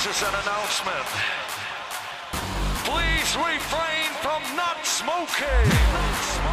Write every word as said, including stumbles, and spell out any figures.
This is an announcement. Please refrain from not smoking.